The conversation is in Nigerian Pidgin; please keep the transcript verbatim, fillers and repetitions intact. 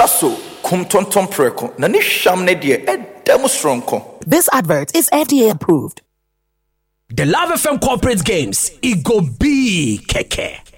Saso kum tonton preko na ni hwam ne de edam stronko. This advert is F D A approved. The Love F M Corporate Games, it go be keke.